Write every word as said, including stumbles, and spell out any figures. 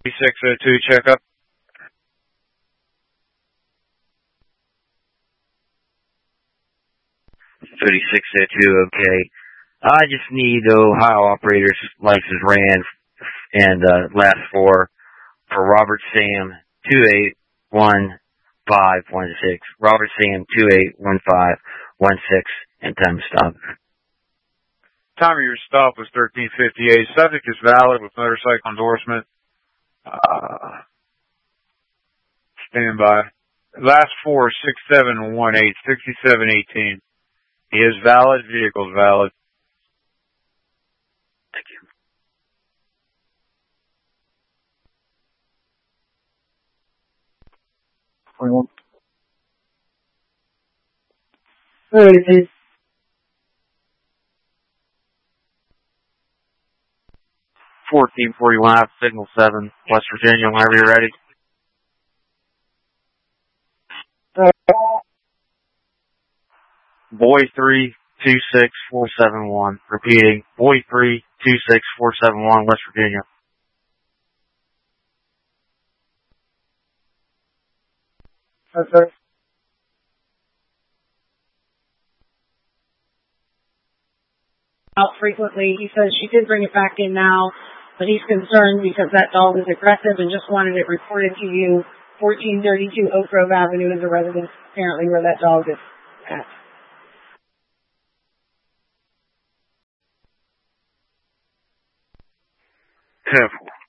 six oh two, checkup. thirty-six oh two, okay. I just need the Ohio operator's license ran and uh, last four for Robert Sam two eight one five one six. Robert Sam two eight one five one six and time to stop. Time of your stop was thirteen fifty-eight. Subject is valid with motorcycle endorsement. Uh, stand by. Last four, six seven one eight, sixty-seven eighteen. He is valid. Vehicle is valid. Thank you. twenty-one. thirty. fourteen forty-one, I have signal seven, West Virginia, whenever you're ready. Boy three two six four seven one. Repeating, Boy three two six four seven one, West Virginia. Yes, sir. Out frequently. He says she did bring it back in now, but he's concerned because that dog is aggressive and just wanted it reported to you. fourteen thirty-two Oak Grove Avenue is the residence apparently where that dog is at. Careful.